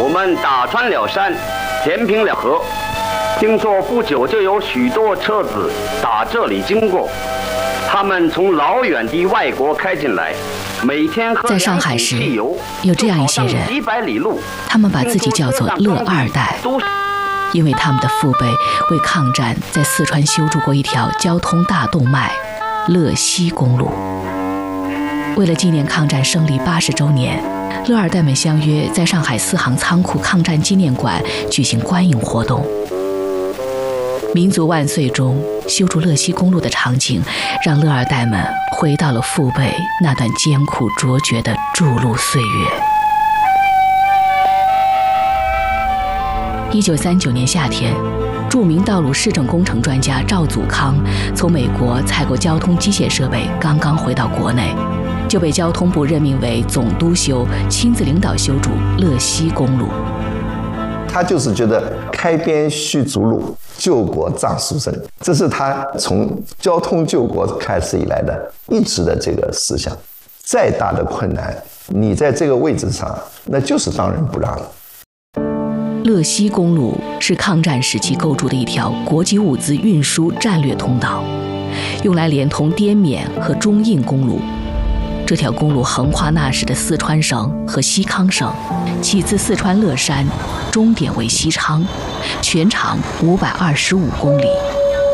我们打穿了山，填平了河。听说不久就有许多车子打这里经过，他们从老远的外国开进来，每天喝在上海时，有这样一些人，他们把自己叫做乐二代，因为他们的父辈为抗战在四川修筑过一条交通大动脉——乐西公路。为了纪念抗战胜利80周年，乐二代们相约在上海四行仓库抗战纪念馆举行观影活动。民族万岁中修筑乐西公路的场景，让乐二代们回到了父辈那段艰苦卓绝的筑路岁月。1939年夏天，著名道路市政工程专家赵祖康从美国采购交通机械设备，刚刚回到国内，就被交通部任命为总督修，亲自领导修筑乐西公路。 他就是觉得开边须筑路，救国葬书生，这是他从交通救国开始以来的一直的这个思想。再大的困难，你在这个位置上，那就是当仁不让了。 乐西公路是抗战时期构筑的一条国际物资运输战略通道，用来连通滇缅和中印公路。这条公路横跨那时的四川省和西康省，起自四川乐山，终点为西昌，全长525公里。